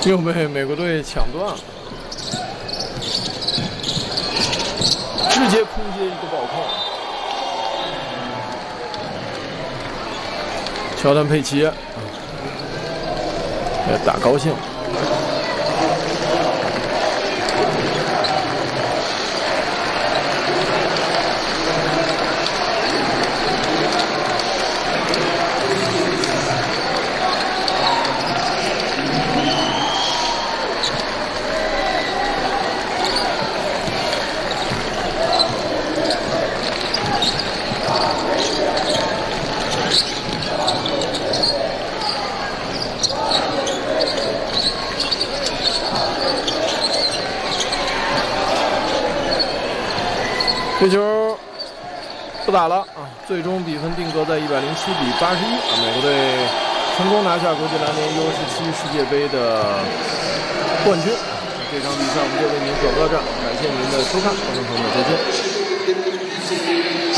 又被美国队抢断了。直接空接一个暴扣。乔丹佩奇，打高兴。这球不打了啊！最终比分定格在107比81啊！美国队成功拿下国际篮联 U17 世界杯的冠军。这场比赛我们就为您转播到这儿，感谢您的收看，观众朋友们再见。